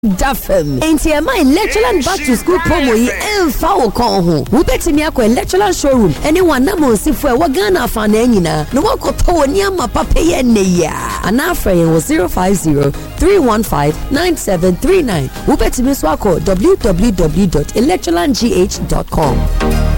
Dafem. Enti ema Electroland back to school promo yi emfa wo kon ho. Wo betimi akọ Electroland showroom ene wanam onsifo e wagana afa na anyina. No wakoto woni ama papa ye ne ya. Ana afra ye 050-315-9739. Wo betimi so akọ www.electrolandgh.com.